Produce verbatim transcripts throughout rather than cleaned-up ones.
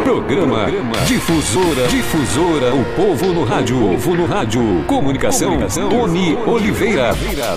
Programa, Programa Difusora, Difusora, o povo no rádio, o povo no rádio. Comunicação, Comunicação Tony Oliveira.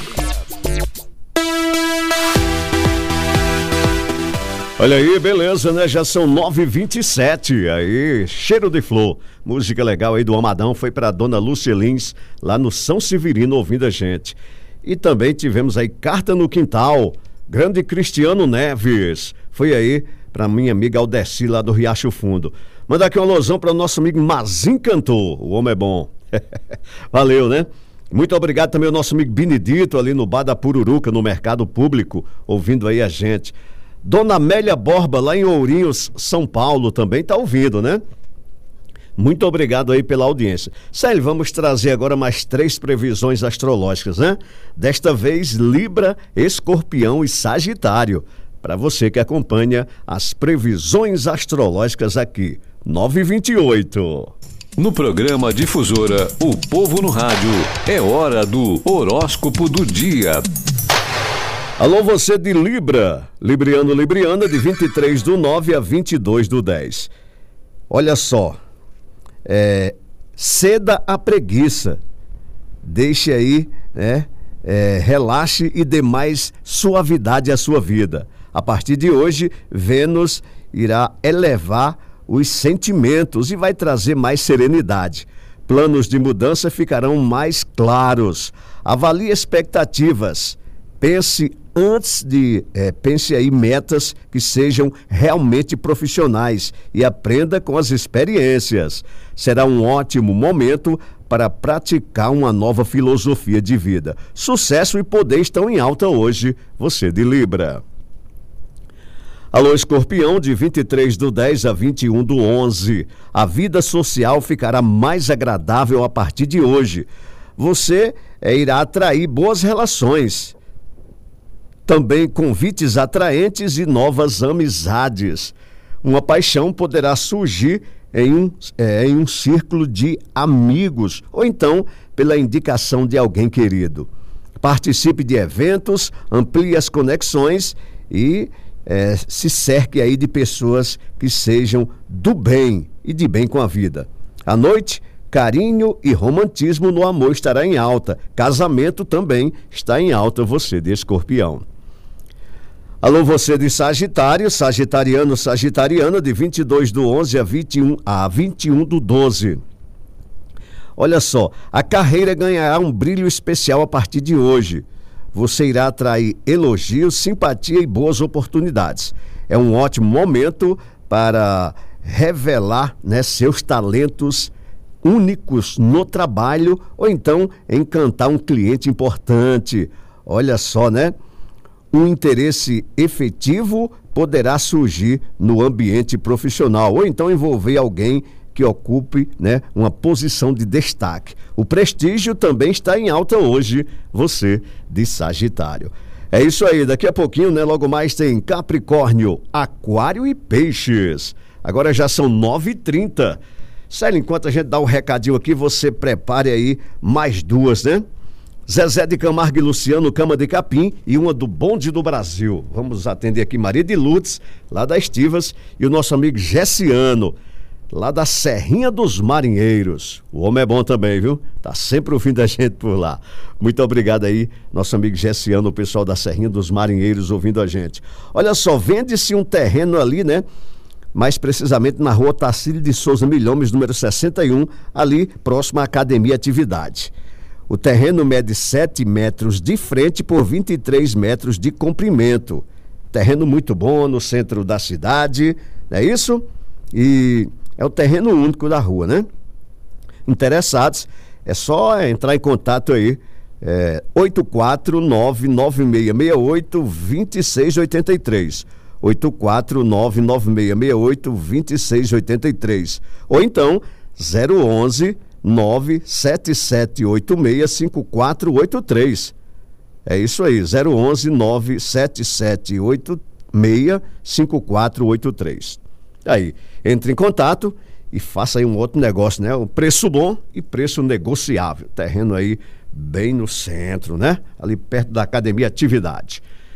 Olha aí, beleza, né? Já são nove e vinte e sete, aí, cheiro de flor. Música legal aí do Amadão, foi pra Dona Lúcia Lins, lá no São Severino, ouvindo a gente. E também tivemos aí Carta no Quintal, grande Cristiano Neves, foi aí pra minha amiga Aldeci, lá do Riacho Fundo. Manda aqui uma alusão para o nosso amigo Mazin Cantor, o homem é bom. Valeu, né? Muito obrigado também ao nosso amigo Benedito, ali no Bar da Pururuca, no Mercado Público, ouvindo aí a gente. Dona Amélia Borba, lá em Ourinhos, São Paulo, também tá ouvindo, né? Muito obrigado aí pela audiência. Célio, vamos trazer agora mais três previsões astrológicas, né? Desta vez, Libra, Escorpião e Sagitário. Para você que acompanha as previsões astrológicas aqui, nove e vinte e oito. No programa Difusora, o povo no rádio, é hora do horóscopo do dia. Alô, você de Libra, Libriano, Libriana, de vinte e três do nove a vinte e dois do dez. Olha só, é, ceda a preguiça, deixe aí, né, é, relaxe e dê mais suavidade à sua vida. A partir de hoje, Vênus irá elevar os sentimentos e vai trazer mais serenidade. Planos de mudança ficarão mais claros. Avalie expectativas. Pense antes de, é, pense aí metas que sejam realmente profissionais e aprenda com as experiências. Será um ótimo momento para praticar uma nova filosofia de vida. Sucesso e poder estão em alta hoje, você de Libra. Alô, Escorpião, de vinte e três do dez a vinte e um do onze. A vida social ficará mais agradável a partir de hoje. Você é, irá atrair boas relações. Também convites atraentes e novas amizades. Uma paixão poderá surgir em um, é, em um círculo de amigos ou então pela indicação de alguém querido. Participe de eventos, amplie as conexões e É, se cerque aí de pessoas que sejam do bem e de bem com a vida. À noite, carinho e romantismo no amor estará em alta. Casamento também está em alta, você de Escorpião. Alô, você de Sagitário, Sagitariano, Sagitariana, de vinte e dois do onze a vinte e um, a vinte e um do doze. Olha só, a carreira ganhará um brilho especial a partir de hoje. Você irá atrair elogios, simpatia e boas oportunidades. É um ótimo momento para revelar, né, seus talentos únicos no trabalho ou então encantar um cliente importante. Olha só, né? Um interesse efetivo poderá surgir no ambiente profissional ou então envolver alguém que ocupe, né, uma posição de destaque. O prestígio também está em alta hoje, você de Sagitário. É isso aí, daqui a pouquinho, né, logo mais tem Capricórnio, Aquário e Peixes. Agora já são nove e trinta. Sério, enquanto a gente dá um recadinho aqui, você prepare aí mais duas, né? Zezé de Camargo e Luciano, Cama de Capim, e uma do Bonde do Brasil. Vamos atender aqui Maria de Lourdes, lá das Estivas, e o nosso amigo Gessiano, lá da Serrinha dos Marinheiros. O homem é bom também, viu? Tá sempre ouvindo a gente por lá. Muito obrigado aí, nosso amigo Gessiano, o pessoal da Serrinha dos Marinheiros ouvindo a gente. Olha só, vende-se um terreno ali, né? Mais precisamente na rua Tacílio de Souza Milhomes, número sessenta e um, ali próximo à Academia Atividade. O terreno mede sete metros de frente por vinte e três metros de comprimento. Terreno muito bom no centro da cidade, não é isso? E é o terreno único da rua, né? Interessados, é só entrar em contato aí, é, oito quatro nove nove seis seis oito dois seis oito três, oito quatro nove nove seis seis oito dois seis oito três, ou então zero onze nove sete sete oito seis cinco quatro oito três. É isso aí, zero onze nove sete sete oito seis cinco quatro oito três. Aí, entre em contato e faça aí um outro negócio, né? Um preço bom e preço negociável. Terreno aí bem no centro, né? Ali perto da Academia Atividade.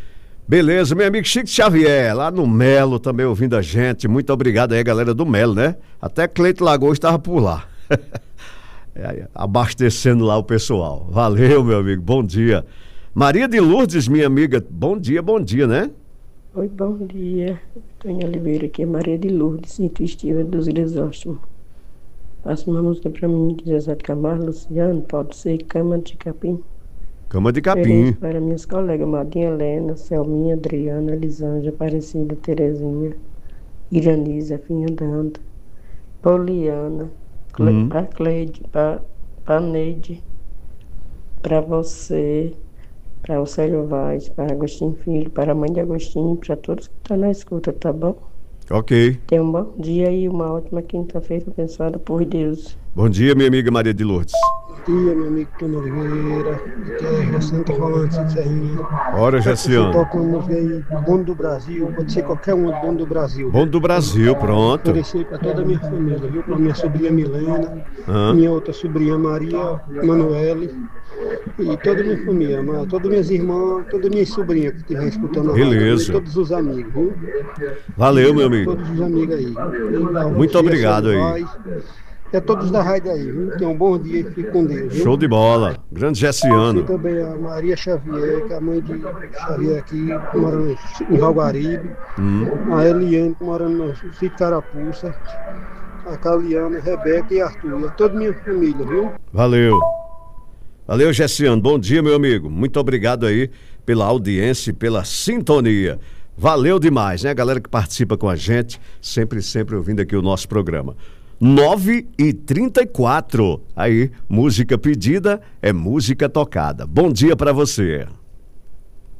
Beleza, meu amigo Chico Xavier, lá no Melo, também ouvindo a gente. Muito obrigado aí, galera do Melo, né? Até Cleito Lagoa estava por lá. É, abastecendo lá o pessoal. Valeu, meu amigo, bom dia. Maria de Lourdes, minha amiga, bom dia, bom dia, né? Oi, bom dia. Tônia Oliveira aqui, é Maria de Lourdes, intuitiva dos Grisóstimos. Faça uma música pra mim, de Zezé de Camargo, Luciano, pode ser Cama de Capim. Cama de Capim. Feliz para minhas colegas, Madinha Helena, Selminha, Adriana, Elisângela, Aparecida, Terezinha, Iraniza, Finha Danta, Poliana, Cle... Hum. para Cleide, para a Neide, para você, para o Célio Vaz, para Agostinho Filho, para a mãe de Agostinho, para todos que estão na escuta, tá bom? Ok. Tenha um bom dia e uma ótima quinta-feira abençoada por Deus. Bom dia, minha amiga Maria de Lourdes. Bom dia, meu amigo Tônia Oliveira. Aqui é Jaciano, tá falando de Serrinha. Ora, Jaciano. Você toca uma música aí, Bom do Brasil, pode ser qualquer um do Bom do Brasil. Bom do Brasil, pronto. Oferecer para toda a minha família, viu? Para minha sobrinha Milena, Hã? minha outra sobrinha Maria Manoele e toda a minha família, mas todas minhas irmãs, todas as minhas sobrinhas que estiverem escutando a Beleza. rádio, e todos os amigos, viu? Valeu, meu amigo. Todos os amigos aí. Muito obrigado aí. É todos da rádio aí, viu? Tenham um bom dia e fique com Deus, viu? Show de bola. Grande E Jaciano. também a Maria Xavier, que é a mãe de Xavier aqui, que mora em Valguaribe. Hum. A Eliane, que mora no sítio Carapuça. A Caliana, a Rebeca e a Arthur. É toda minha família, viu? Valeu. Valeu, Jaciano. Bom dia, meu amigo. Muito obrigado aí pela audiência e pela sintonia. Valeu demais, né? A galera que participa com a gente, sempre, sempre ouvindo aqui o nosso programa. nove e trinta e quatro. Aí, música pedida é música tocada. Bom dia pra você.